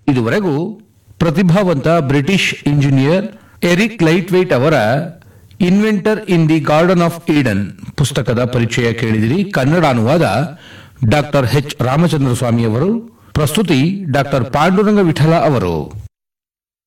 ಇದುವರೆಗೂ ಪ್ರತಿಭಾವಂತ British engineer Eric lightweight ಅವರ inventor in the garden of Eden ಪುಸ್ತಕದ ಪರಿಚಯ ಕೇಳಿದಿರಿ. ಕನ್ನಡ ಅನುವಾದ ಡಾಕ್ಟರ್ ಎಚ್ ರಾಮಚಂದ್ರ ಸ್ವಾಮಿ ಅವರು. ಪ್ರಸ್ತುತಿ ಡಾಕ್ಟರ್ ಪಾಂಡುರಂಗ ವಿಠಲ ಅವರು.